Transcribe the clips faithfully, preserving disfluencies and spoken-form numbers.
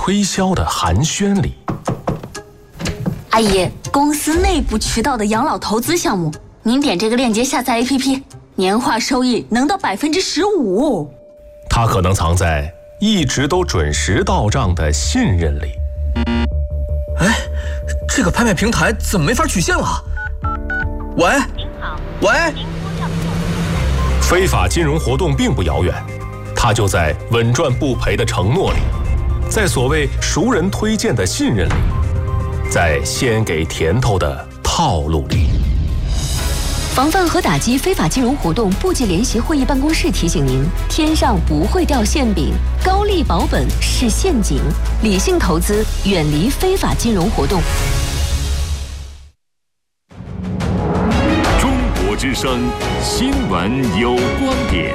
推销的寒暄里。 阿姨，公司内部渠道的养老投资项目，您点这个链接下载 A P P， 年化收益能到百分之十五。 它可能藏在一直都准时到账的信任里。 哎，这个拍卖平台怎么没法取现了？喂，您好，喂。 非法金融活动并不遥远，它就在稳赚不赔的承诺里，在所谓熟人推荐的信任里，在先给甜头的套路里。 防范和打击非法金融活动部级联席会议办公室提醒您：天上不会掉馅饼，高利保本是陷阱，理性投资，远离非法金融活动。 中国之声新闻有观点。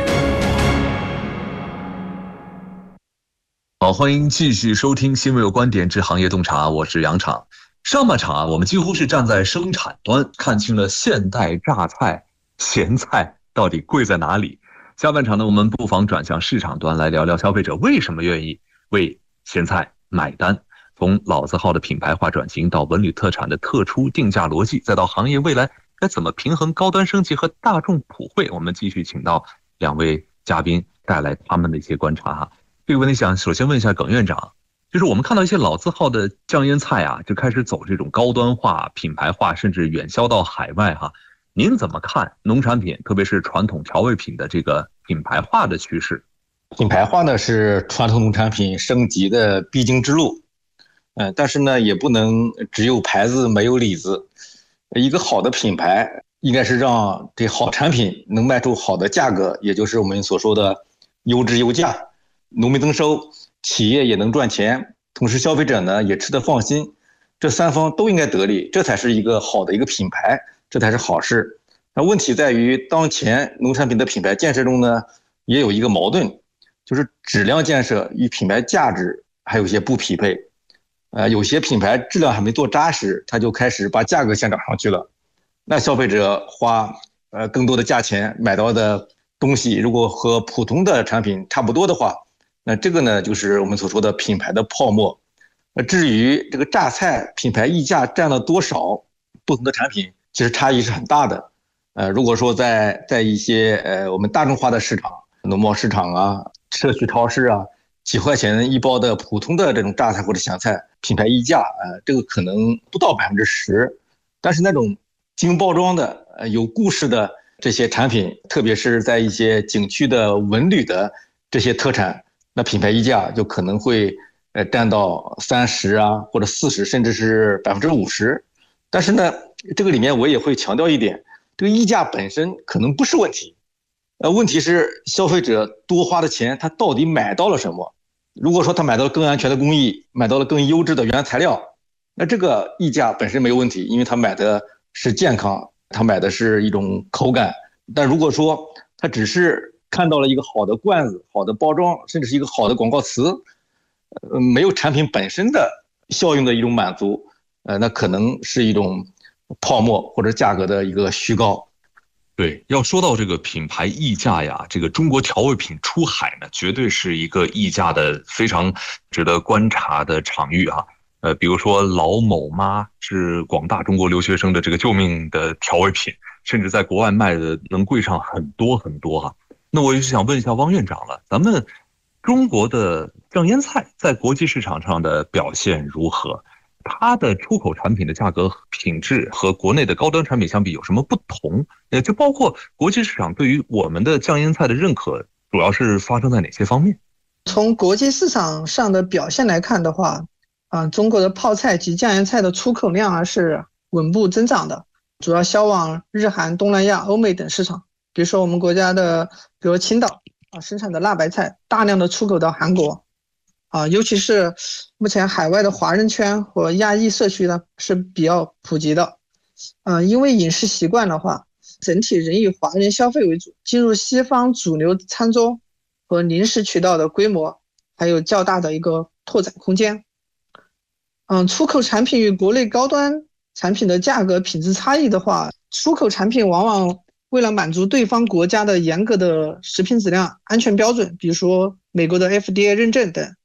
好，欢迎继续收听新闻有观点之行业洞察，我是杨昶。上半场啊，我们几乎是站在生产端看清了现代榨菜、咸菜到底贵在哪里。下半场呢，我们不妨转向市场端来聊聊消费者为什么愿意为咸菜买单。从老字号的品牌化转型到文旅特产的特殊定价逻辑，再到行业未来该怎么平衡高端升级和大众普惠，我们继续请到两位嘉宾带来他们的一些观察哈。这个问题想首先问一下耿院长。就是我们看到一些老字号的酱腌菜啊，就开始走这种高端化、品牌化，甚至远销到海外哈。您怎么看农产品，特别是传统调味品的这个品牌化的趋势？ 品牌化呢是传统农产品升级的必经之路，嗯、呃，但是呢也不能只有牌子没有里子。一个好的品牌应该是让这好产品能卖出好的价格，也就是我们所说的优质优价，农民增收。企业也能赚钱，同时消费者呢也吃得放心，这三方都应该得利，这才是一个好的一个品牌，这才是好事。那问题在于当前农产品的品牌建设中呢，也有一个矛盾，就是质量建设与品牌价值还有些不匹配。呃，有些品牌质量还没做扎实，它就开始把价格先涨上去了，那消费者花呃更多的价钱买到的东西，如果和普通的产品差不多的话，那这个呢，就是我们所说的品牌的泡沫。那至于这个榨菜品牌溢价占了多少，不同的产品其实差异是很大的。呃，如果说在在一些呃我们大众化的市场，农贸市场啊、社区超市啊，几块钱一包的普通的这种榨菜或者咸菜，品牌溢价，呃，这个可能不到百分之十。但是那种精包装的、呃有故事的这些产品，特别是在一些景区的文旅的这些特产。那品牌溢价就可能会呃占到三十啊，或者四十，甚至是百分之五十。但是呢，这个里面我也会强调一点，这个溢价本身可能不是问题，呃，问题是消费者多花的钱，他到底买到了什么？如果说他买到了更安全的工艺，买到了更优质的原材料，那这个溢价本身没有问题，因为他买的是健康，他买的是一种口感。但如果说他只是看到了一个好的罐子、好的包装，甚至是一个好的广告词，呃，没有产品本身的效用的一种满足，呃，那可能是一种泡沫或者价格的一个虚高。 对，要说到这个品牌溢价呀，这个中国调味品出海呢，绝对是一个溢价的非常值得观察的场域啊。呃，比如说老某妈是广大中国留学生的这个救命的调味品，甚至在国外卖的能贵上很多很多哈、啊。那我就想问一下汪院长了，咱们中国的酱腌菜在国际市场上的表现如何？它的出口产品的价格品质和国内的高端产品相比有什么不同？也就包括国际市场对于我们的酱腌菜的认可，主要是发生在哪些方面？ 从国际市场上的表现来看的话，啊、呃，中国的泡菜及酱腌菜的出口量啊是稳步增长的，主要销往日韩、东南亚、欧美等市场。比如说我们国家的，比如青岛啊生产的辣白菜，大量的出口到韩国，啊，尤其是目前海外的华人圈和亚裔社区呢是比较普及的，呃，因为饮食习惯的话，整体仍以华人消费为主，进入西方主流餐桌和零食渠道的规模还有较大的一个拓展空间。嗯，出口产品与国内高端产品的价格品质差异的话，出口产品往往为了满足对方国家的严格的食品质量安全标准，比如说美国的 F D A 认证等，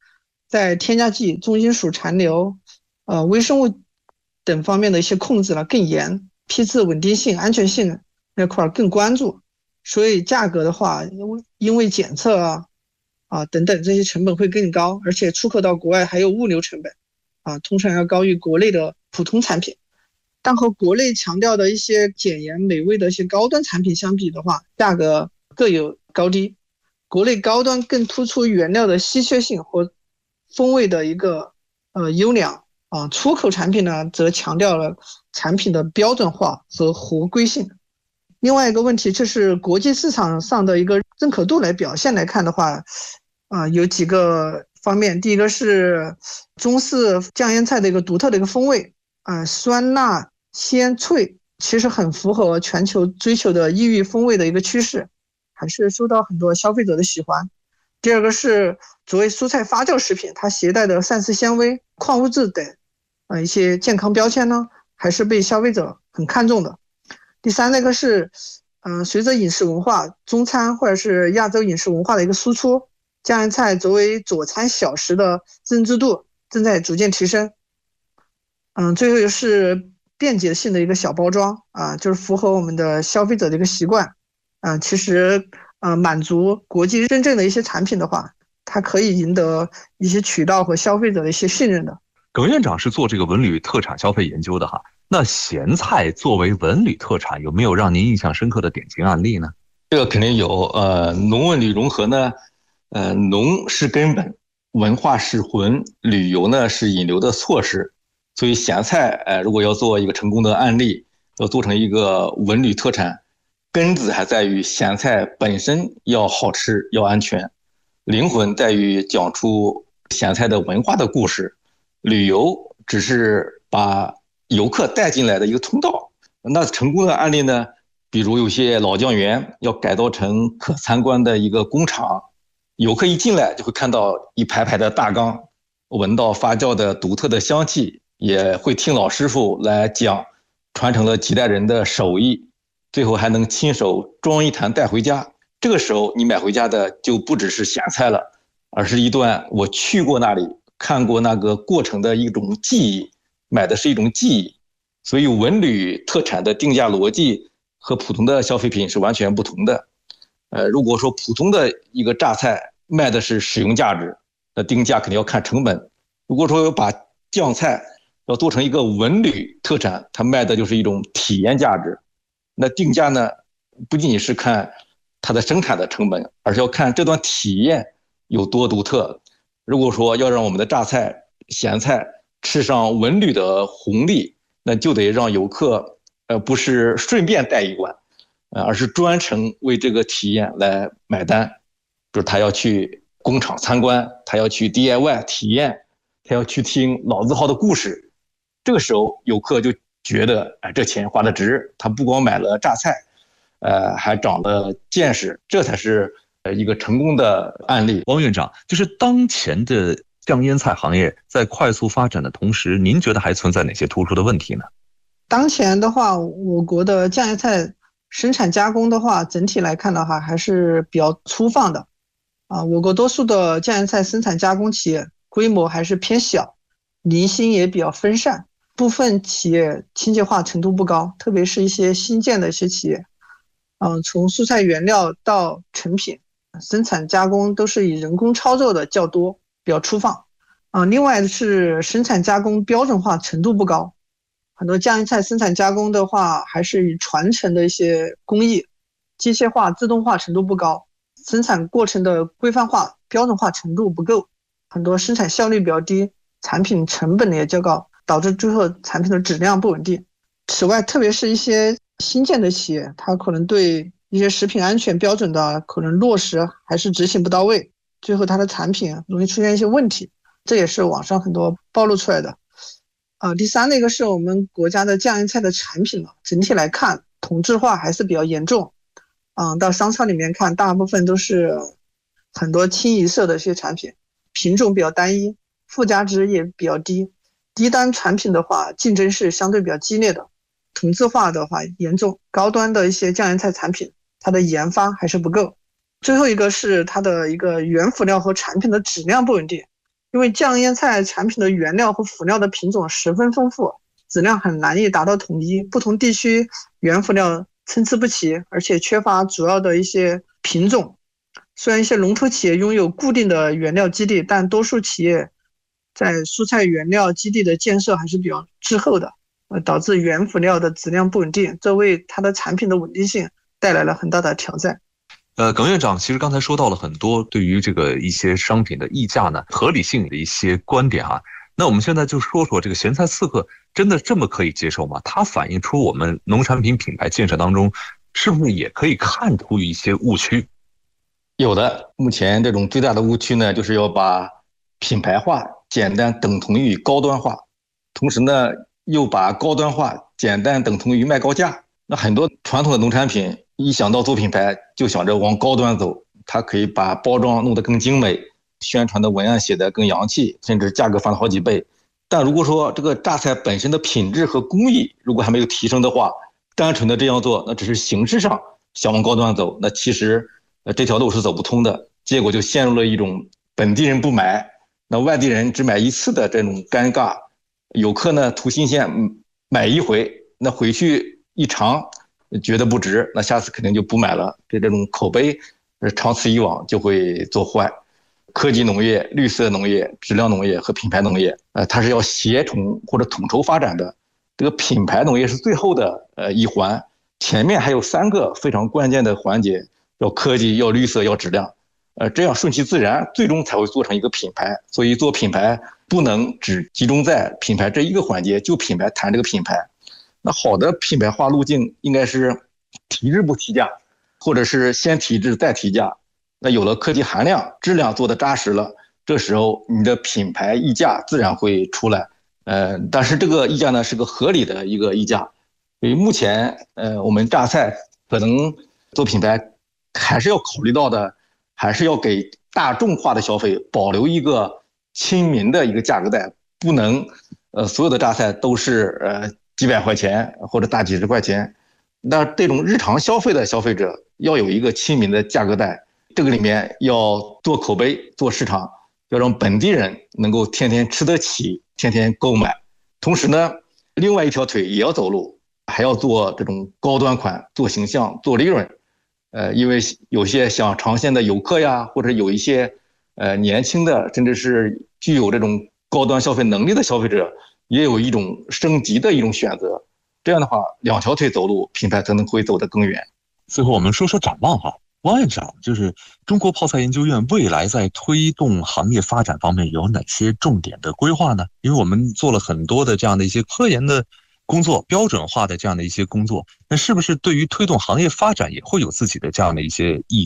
在添加剂、重金属残留、呃微生物等方面的一些控制呢更严，批次稳定性、安全性那块更关注，所以价格的话，因为因为检测啊啊等等这些成本会更高，而且出口到国外还有物流成本啊，通常要高于国内的普通产品。但和国内强调的一些简言美味的一些高端产品相比的话，价格各有高低。国内高端更突出原料的稀缺性和风味的一个呃优良啊，出口产品呢则强调了产品的标准化和合规性。另外一个问题就是国际市场上的一个认可度来表现来看的话，啊、呃、有几个方面。第一个是中式酱腌菜的一个独特的一个风味，啊、呃、酸辣鲜脆，其实很符合全球追求的异域风味的一个趋势，还是受到很多消费者的喜欢。第二个是作为蔬菜发酵食品，它携带的膳食纤维、矿物质等呃一些健康标签呢，还是被消费者很看重的。第三那个是嗯、呃，随着饮食文化、中餐或者是亚洲饮食文化的一个输出，酱腌菜作为佐餐小食的认知度正在逐渐提升。嗯，最后是便捷性的一个小包装啊，就是符合我们的消费者的一个习惯。啊，其实呃满足国际认证的一些产品的话，它可以赢得一些渠道和消费者的一些信任的。 耿院长是做这个文旅特产消费研究的哈，那咸菜作为文旅特产，有没有让您印象深刻的典型案例呢？ 这个肯定有，呃，农文旅融合呢，呃，农是根本，文化是魂，旅游呢是引流的措施。所以咸菜，呃，如果要做一个成功的案例，要做成一个文旅特产，根子还在于咸菜本身要好吃，要安全，灵魂在于讲出咸菜的文化的故事。旅游只是把游客带进来的一个通道。那成功的案例呢，比如有些老酱园要改造成可参观的一个工厂，游客一进来就会看到一排排的大缸，闻到发酵的独特的香气，也会听老师傅来讲传承了几代人的手艺，最后还能亲手装一坛带回家。这个时候你买回家的就不只是咸菜了，而是一段我去过那里看过那个过程的一种记忆，买的是一种记忆。所以文旅特产的定价逻辑和普通的消费品是完全不同的。呃，如果说普通的一个榨菜卖的是使用价值，那定价肯定要看成本。如果说把酱菜要做成一个文旅特产，它卖的就是一种体验价值。那定价呢，不仅仅是看它的生产的成本，而是要看这段体验有多独特。如果说要让我们的榨菜、咸菜吃上文旅的红利，那就得让游客呃不是顺便带一罐，呃而是专程为这个体验来买单。比如他要去工厂参观，他要去 D I Y 体验，他要去听老字号的故事。这个时候游客就觉得哎，这钱花的值，他不光买了榨菜，呃还长了见识，这才是一个成功的案例。 汪院长，就是当前的酱腌菜行业在快速发展的同时，您觉得还存在哪些突出的问题呢？ 当前的话，我国的酱腌菜生产加工的话，整体来看的话还是比较粗放的啊。我国多数的酱腌菜生产加工企业规模还是偏小，零星也比较分散，部分企业清洁化程度不高，特别是一些新建的一些企业，嗯，从蔬菜原料到成品生产加工都是以人工操作的较多，比较粗放啊。另外是生产加工标准化程度不高，很多酱腌菜生产加工的话还是以传承的一些工艺，机械化自动化程度不高，生产过程的规范化标准化程度不够，很多生产效率比较低，产品成本也较高，导致最后产品的质量不稳定。此外，特别是一些新建的企业，它可能对一些食品安全标准的可能落实还是执行不到位，最后它的产品容易出现一些问题，这也是网上很多暴露出来的。呃，第三那个是我们国家的酱腌菜的产品呢，整体来看同质化还是比较严重。嗯、呃，到商超里面看，大部分都是很多清一色的一些产品，品种比较单一，附加值也比较低，低端产品的话竞争是相对比较激烈的，同质化的话严重，高端的一些酱腌菜产品它的研发还是不够。最后一个是它的一个原辅料和产品的质量不稳定， 因为酱腌菜产品的原料和辅料的品种十分丰富，质量很难以达到统一，不同地区原辅料参差不齐，而且缺乏主要的一些品种。虽然一些龙头企业拥有固定的原料基地，但多数企业在蔬菜原料基地的建设还是比较滞后的，呃，导致原辅料的质量不稳定，这为它的产品的稳定性带来了很大的挑战。 呃，耿院长，其实刚才说到了很多对于这个一些商品的溢价呢、合理性的一些观点啊。那我们现在就说说这个咸菜刺客真的这么可以接受吗？它反映出我们农产品品牌建设当中，是不是也可以看出一些误区？ 有的，目前这种最大的误区呢，就是要把品牌化简单等同于高端化，同时呢，又把高端化简单等同于卖高价。那很多传统的农产品一想到做品牌，就想着往高端走，它可以把包装弄得更精美，宣传的文案写得更洋气，甚至价格翻了好几倍。但如果说这个榨菜本身的品质和工艺如果还没有提升的话，单纯的这样做，那只是形式上想往高端走，那其实呃这条路是走不通的，结果就陷入了一种本地人不买，那外地人只买一次的这种尴尬。游客呢图新鲜买一回，那回去一尝觉得不值，那下次肯定就不买了，对这种口碑长此以往就会做坏。科技农业、绿色农业、质量农业和品牌农业，呃，它是要协同或者统筹发展的。这个品牌农业是最后的呃一环，前面还有三个非常关键的环节，要科技、要绿色、要质量，呃，这样顺其自然，最终才会做成一个品牌。所以做品牌不能只集中在品牌这一个环节，就品牌谈这个品牌。那好的品牌化路径应该是提质不提价，或者是先提质再提价。那有了科技含量，质量做得扎实了，这时候你的品牌溢价自然会出来。呃，但是这个溢价呢是个合理的一个溢价。所以目前呃我们榨菜可能做品牌还是要考虑到的，还是要给大众化的消费保留一个亲民的一个价格带，不能呃所有的榨菜都是呃几百块钱或者大几十块钱。那这种日常消费的消费者要有一个亲民的价格带，这个里面要做口碑、做市场，要让本地人能够天天吃得起、天天购买。同时呢，另外一条腿也要走路，还要做这种高端款、做形象、做利润。呃，因为有些想尝鲜的游客呀，或者有一些呃年轻的，甚至是具有这种高端消费能力的消费者，也有一种升级的一种选择。这样的话，两条腿走路，品牌才能会走得更远。 最后我们说说展望哈，汪院长，就是中国泡菜研究院未来在推动行业发展方面有哪些重点的规划呢？因为我们做了很多的这样的一些科研的工作，标准化的这样的一些工作，那是不是对于推动行业发展也会有自己的这样的一些意